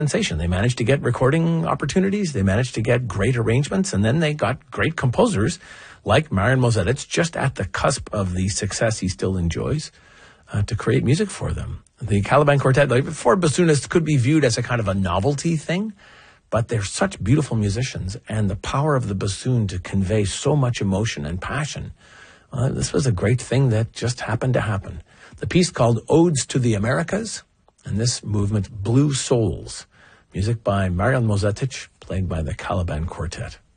sensation. They managed to get recording opportunities. They managed to get great arrangements. And then they got great composers like Marian Mozetič, just at the cusp of the success he still enjoys, to create music for them. The Caliban Quartet, like four bassoonists, could be viewed as a kind of a novelty thing, but they're such beautiful musicians, and the power of the bassoon to convey so much emotion and passion. This was a great thing that just happened to happen. The piece called Odes to the Americas, and this movement, Blue Souls. Music by Marian Mozetič, played by the Caliban Quartet.